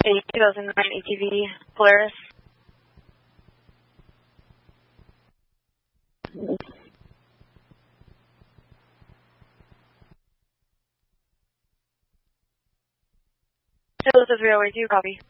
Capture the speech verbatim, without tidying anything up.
a two thousand nine A T V Polaris. Hello, three oh eight two, copy.